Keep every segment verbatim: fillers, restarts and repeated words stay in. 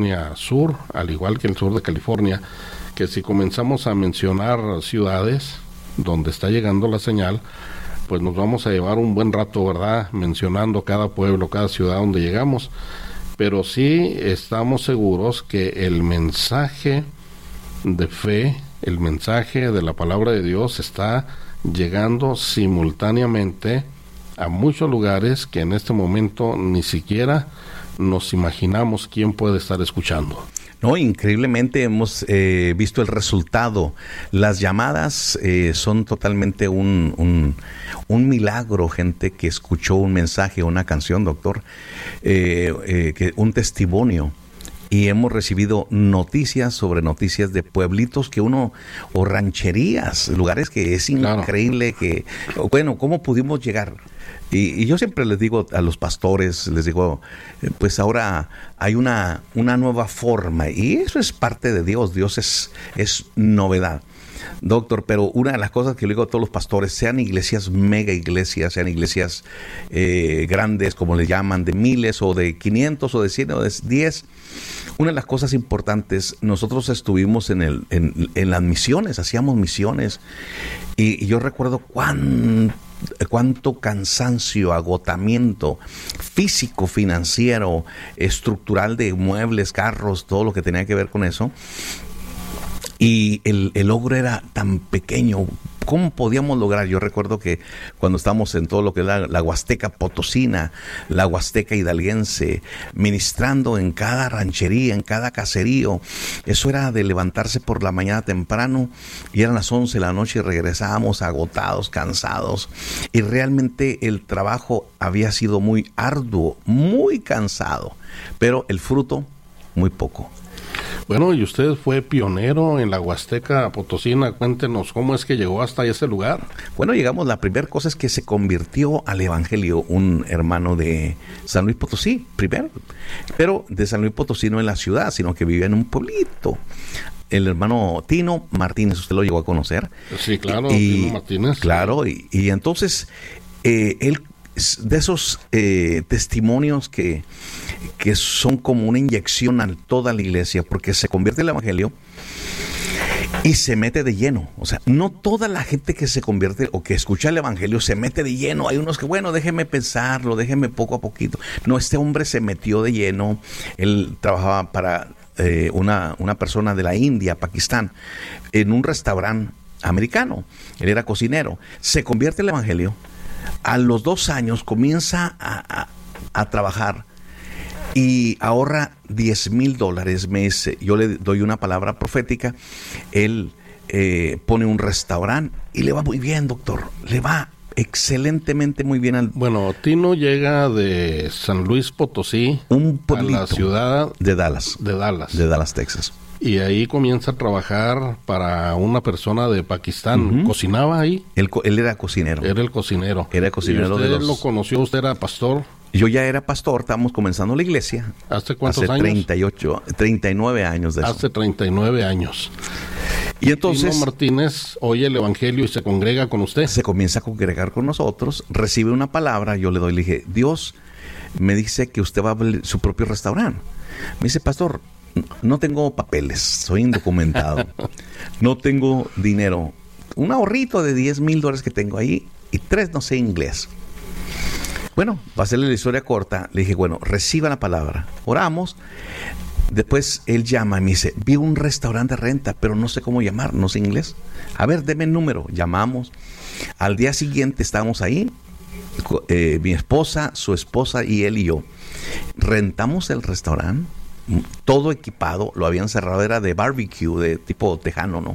Sur, al igual que el sur de California, que si comenzamos a mencionar ciudades donde está llegando la señal, pues nos vamos a llevar un buen rato, ¿verdad?, mencionando cada pueblo, cada ciudad donde llegamos. Pero sí estamos seguros que el mensaje de fe, el mensaje de la palabra de Dios está llegando simultáneamente a muchos lugares que en este momento ni siquiera nos imaginamos quién puede estar escuchando. No, increíblemente hemos eh, visto el resultado. Las llamadas eh, son totalmente un, un, un milagro, gente que escuchó un mensaje, una canción, doctor, eh, eh, que, un testimonio. Y hemos recibido noticias sobre noticias de pueblitos que uno, o rancherías, lugares que es increíble, claro, que, bueno, ¿cómo pudimos llegar? Y, y yo siempre les digo a los pastores, les digo, pues ahora hay una, una nueva forma, y eso es parte de Dios. Dios es, es novedad, doctor. Pero una de las cosas que le digo a todos los pastores, sean iglesias mega iglesias, sean iglesias eh, grandes, como le llaman, de miles o de quinientos o de cien o de diez, una de las cosas importantes, nosotros estuvimos en, el, en, en las misiones, hacíamos misiones, y, y yo recuerdo cuánto cuánto cansancio, agotamiento físico, financiero, estructural, de muebles, carros, todo lo que tenía que ver con eso. Y el, el logro era tan pequeño. ¿Cómo podíamos lograr? Yo recuerdo que cuando estábamos en todo lo que es la, la Huasteca Potosina, la Huasteca Hidalguense, ministrando en cada ranchería, en cada caserío, eso era de levantarse por la mañana temprano, y eran las once de la noche y regresábamos agotados, cansados. Y realmente el trabajo había sido muy arduo, muy cansado, pero el fruto, muy poco. Bueno, y usted fue pionero en la Huasteca Potosina. Cuéntenos cómo es que llegó hasta ese lugar. Bueno, llegamos, la primera cosa es que se convirtió al evangelio un hermano de San Luis Potosí, primero, pero de San Luis Potosí no en la ciudad, sino que vivía en un pueblito. El hermano Tino Martínez, ¿usted lo llegó a conocer? Sí, claro, y, Tino Martínez. Claro, y, y entonces eh, él, de esos eh, testimonios que, que son como una inyección a toda la iglesia, porque se convierte el evangelio y se mete de lleno. O sea, no toda la gente que se convierte o que escucha el evangelio se mete de lleno. Hay unos que, bueno, déjeme pensarlo, déjeme poco a poquito. No, este hombre se metió de lleno. Él trabajaba para eh, una, una persona de la India, Pakistán, en un restaurante americano. Él era cocinero. Se convierte el evangelio. A los dos años comienza a, a, a trabajar y ahorra diez mil dólares mes. Yo le doy una palabra profética. Él eh, pone un restaurante y le va muy bien, doctor. Le va excelentemente muy bien. Al... Bueno, Tino llega de San Luis Potosí, un pueblito, a la ciudad de Dallas, de Dallas, de Dallas, Texas. Y ahí comienza a trabajar para una persona de Pakistán. Uh-huh. ¿Cocinaba ahí? Él, él era cocinero. Era el cocinero. Era cocinero. ¿Y usted de los... lo conoció? ¿Usted era pastor? Yo ya era pastor, estábamos comenzando la iglesia. ¿Hace cuántos hace años? treinta y ocho, treinta y nueve años de eso. Hace treinta y nueve años. Y entonces... Tino Martínez oye el evangelio y se congrega con usted. Se comienza a congregar con nosotros, recibe una palabra, yo le doy, le dije, Dios me dice que usted va a abrir su propio restaurante. Me dice, pastor, no tengo papeles, soy indocumentado, no tengo dinero, un ahorrito de diez mil dólares que tengo ahí y tres no sé inglés. Bueno, para hacerle la historia corta, le dije, bueno, reciba la palabra, oramos. Después él llama y me dice, vi un restaurante de renta, pero no sé cómo llamar, no sé inglés. A ver, deme el número. Llamamos. Al día siguiente estábamos ahí, eh, mi esposa, su esposa y él y yo. Rentamos el restaurante, todo equipado, lo habían cerrado, era de barbecue, de tipo tejano, ¿no?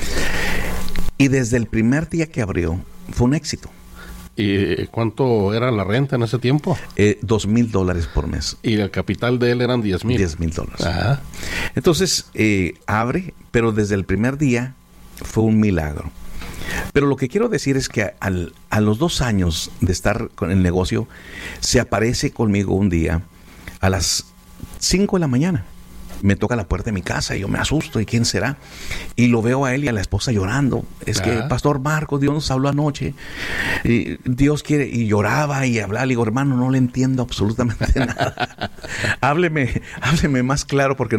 Y desde el primer día que abrió, fue un éxito. ¿Y cuánto era la renta en ese tiempo? Eh, dos mil dólares por mes. Y el capital de él eran diez mil. Diez mil dólares. Ajá. Entonces, eh, abre, pero desde el primer día fue un milagro. Pero lo que quiero decir es que al, a los dos años de estar con el negocio, se aparece conmigo un día a las cinco de la mañana. me toca la puerta de mi casa y yo me asusto, ¿y quién será? Y lo veo a él y a la esposa llorando. Es que, Pastor Marcos, Dios nos habló anoche, y Dios quiere, y lloraba y hablaba. Le digo, hermano, no le entiendo absolutamente nada. hábleme, hábleme más claro porque